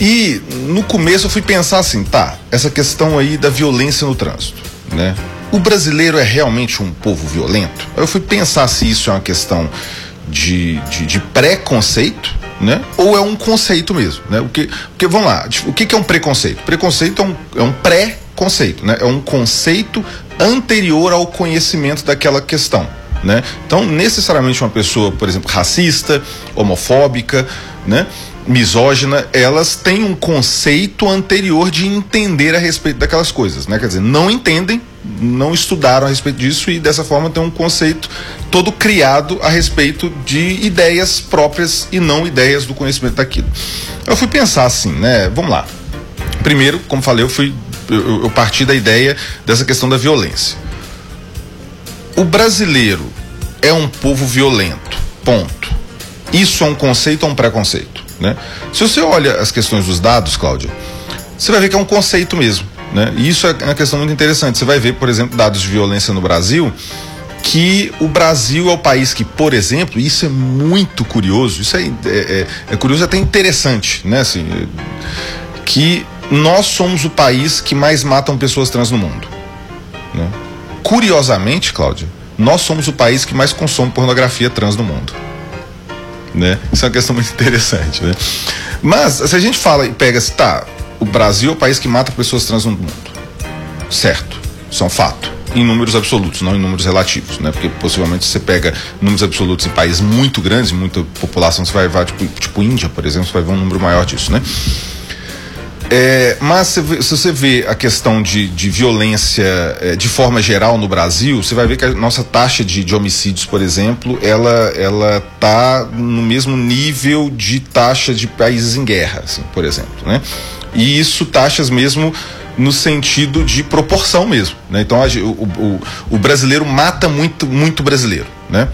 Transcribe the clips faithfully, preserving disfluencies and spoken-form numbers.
E no começo eu fui pensar assim, tá, essa questão aí da violência no trânsito, né? O brasileiro é realmente um povo violento? Eu fui pensar se isso é uma questão de, de, de preconceito, né? Ou é um conceito mesmo, né? Porque, porque vamos lá, o que, que é um preconceito? Preconceito é um, é um pré-conceito, né? É um conceito anterior ao conhecimento daquela questão, né? Então, necessariamente uma pessoa, por exemplo, racista, homofóbica, né? misógina, elas têm um conceito anterior de entender a respeito daquelas coisas, né? Quer dizer, não entendem, não estudaram a respeito disso e dessa forma tem um conceito todo criado a respeito de ideias próprias e não ideias do conhecimento daquilo. Eu fui pensar assim, né? Vamos lá. Primeiro, como falei, eu fui eu, eu parti da ideia dessa questão da violência. O brasileiro é um povo violento, ponto. Isso é um conceito ou um preconceito? Né? Se você olha as questões dos dados, Cláudia, você vai ver que é um conceito mesmo, né? E isso é uma questão muito interessante. Você vai ver, por exemplo, dados de violência no Brasil, que o Brasil é o país que, por exemplo, isso é muito curioso, isso é, é, é, é curioso até interessante, né? Assim, que nós somos o país que mais matam pessoas trans no mundo, né? Curiosamente, Cláudia, nós somos o país que mais consome pornografia trans no mundo. Né? Isso é uma questão muito interessante, né? Mas se a gente fala e pega assim, tá, o Brasil é o país que mata pessoas trans no mundo, certo, isso é um fato, em números absolutos, não em números relativos, né? Porque possivelmente você pega números absolutos em países muito grandes, muita população, você vai, vai tipo, tipo Índia, por exemplo, você vai ver um número maior disso, né? É, mas se, se você vê a questão de, de violência é, de forma geral no Brasil, você vai ver que a nossa taxa de, de homicídios, por exemplo, ela ela está no mesmo nível de taxa de países em guerra, assim, por exemplo, né? E isso taxas mesmo no sentido de proporção mesmo, né? Então a, o, o, o brasileiro mata muito, muito brasileiro, né?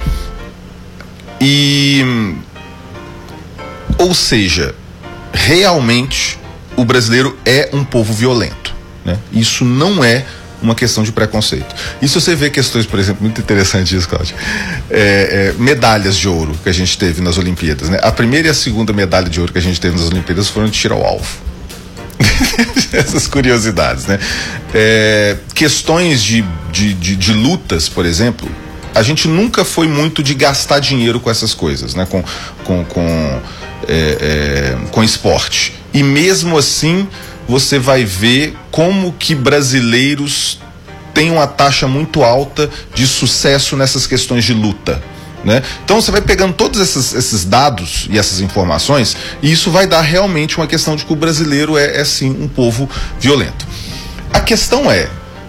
E, ou seja, realmente o brasileiro é um povo violento, né? Isso não é uma questão de preconceito. E se você vê questões, por exemplo, muito interessantes isso, Cláudio, é, é, medalhas de ouro que a gente teve nas Olimpíadas, né? A primeira e a segunda medalha de ouro que a gente teve nas Olimpíadas foram de tiro ao alvo. Essas curiosidades, né? É, questões de, de, de, de lutas, por exemplo, a gente nunca foi muito de gastar dinheiro com essas coisas, né? Com, com, com, é, é, com esporte. E mesmo assim, você vai ver como que brasileiros têm uma taxa muito alta de sucesso nessas questões de luta, né? Então você vai pegando todos esses, esses dados e essas informações, e isso vai dar realmente uma questão de que o brasileiro é, é sim um povo violento. A questão é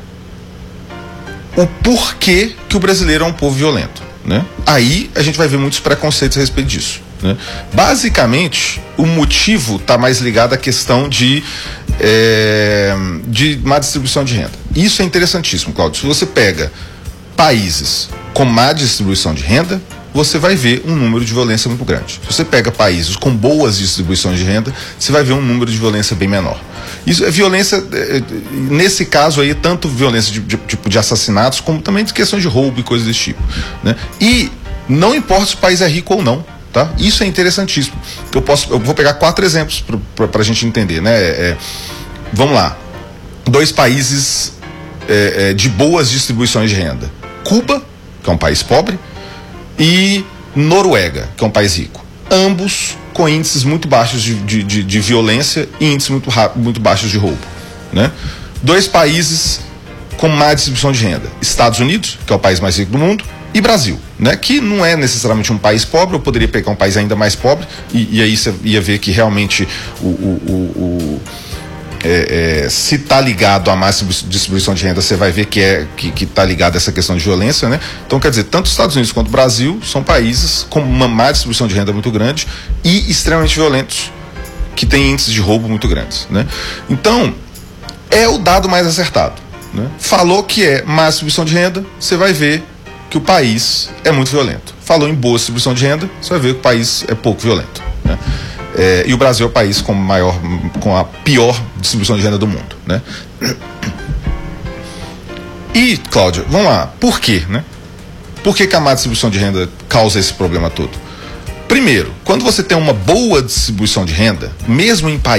o porquê que o brasileiro é um povo violento, né? Aí a gente vai ver muitos preconceitos a respeito disso, né? Basicamente, o motivo está mais ligado à questão de, é, de má distribuição de renda. Isso é interessantíssimo, Cláudio. Se você pega países com má distribuição de renda, você vai ver um número de violência muito grande. Se você pega países com boas distribuições de renda, você vai ver um número de violência bem menor. Isso é violência, nesse caso aí, tanto violência de, de, tipo de assassinatos, como também de questões de roubo e coisas desse tipo, né? E não importa se o país é rico ou não, tá? Isso é interessantíssimo. Eu, posso, eu vou pegar quatro exemplos para a gente entender, né? É, vamos lá. Dois países é, é, de boas distribuições de renda. Cuba, que é um país pobre, e Noruega, que é um país rico. Ambos com índices muito baixos de, de, de, de violência e índices muito, muito baixos de roubo, né? Dois países com má distribuição de renda. Estados Unidos, que é o país mais rico do mundo, e Brasil, né? Que não é necessariamente um país pobre. Eu poderia pegar um país ainda mais pobre e, e aí você ia ver que realmente o, o, o, o é, é, se está ligado à má distribuição de renda, você vai ver que é que que está ligado a essa questão de violência, né? Então, quer dizer, tanto os Estados Unidos quanto o Brasil são países com uma má distribuição de renda muito grande e extremamente violentos, que têm índices de roubo muito grandes, né? Então, é o dado mais acertado, né? Falou que é má distribuição de renda, você vai ver que o país é muito violento. Falou em boa distribuição de renda, você vai ver que o país é pouco violento, né? É, e o Brasil é o país com maior, com a pior distribuição de renda do mundo, né? E, Cláudia, vamos lá, por quê, né? Por que que a má distribuição de renda causa esse problema todo? Primeiro, quando você tem uma boa distribuição de renda, mesmo em países